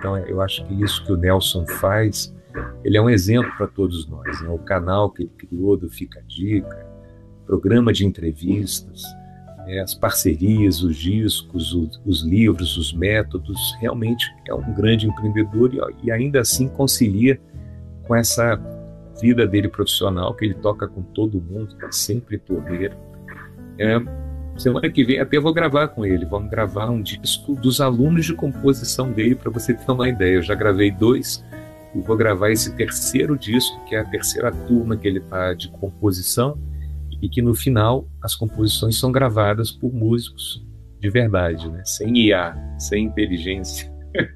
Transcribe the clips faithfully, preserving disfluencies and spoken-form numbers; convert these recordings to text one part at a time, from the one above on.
Então eu acho que isso que o Nelson faz, ele é um exemplo para todos nós, né? O canal que ele criou do Fica a Dica, programa de entrevistas, né? As parcerias, os discos, os, os livros, os métodos, realmente é um grande empreendedor e, e ainda assim concilia com essa vida dele profissional, que ele toca com todo mundo, está sempre torneiro. É, semana que vem até vou gravar com ele, vamos gravar um disco dos alunos de composição dele, para você ter uma ideia. Eu já gravei dois e vou gravar esse terceiro disco, que é a terceira turma que ele está de composição, e que no final as composições são gravadas por músicos de verdade, né? Sem I A, sem inteligência.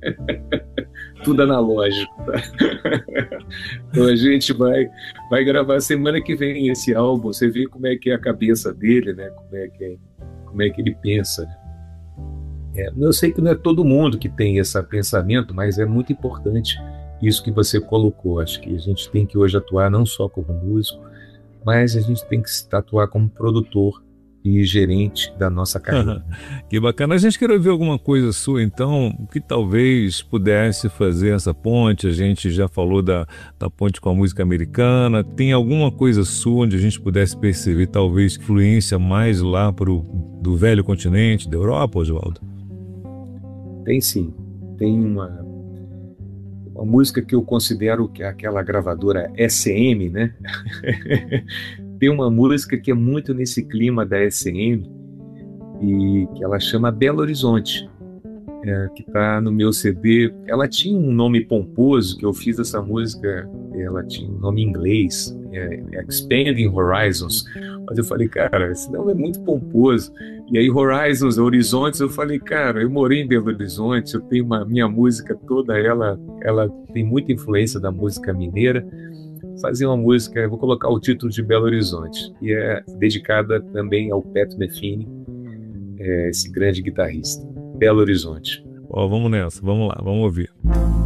Tudo analógico, tá? Então a gente vai, vai gravar semana que vem esse álbum. Você vê como é que é a cabeça dele, né? Como é que, é, como é que ele pensa, né? É, eu sei que não é todo mundo que tem esse pensamento, mas é muito importante isso que você colocou. Acho que a gente tem que hoje atuar não só como músico, mas a gente tem que atuar como produtor e gerente da nossa carreira. Que bacana. A gente quer ouvir alguma coisa sua, então, que talvez pudesse fazer essa ponte. A gente já falou da, da ponte com a música americana. Tem alguma coisa sua onde a gente pudesse perceber, talvez, influência mais lá pro, do velho continente, da Europa, Oswaldo? Tem sim. Tem uma, uma música que eu considero que é aquela gravadora S M, né? Tem uma música que é muito nesse clima da S M e que ela chama Belo Horizonte, é, que está no meu C D. Ela tinha um nome pomposo, que eu fiz essa música, ela tinha um nome em inglês, é, Expanding Horizons, mas eu falei, cara, esse nome é muito pomposo. E aí Horizons, Horizontes, eu falei, cara, eu morei em Belo Horizonte, eu tenho uma minha música toda, ela, ela tem muita influência da música mineira. Fazer uma música, eu vou colocar o título de Belo Horizonte, e é dedicada também ao Pat Metheny, é, esse grande guitarrista. Belo Horizonte. Ó, vamos nessa, vamos lá, vamos ouvir.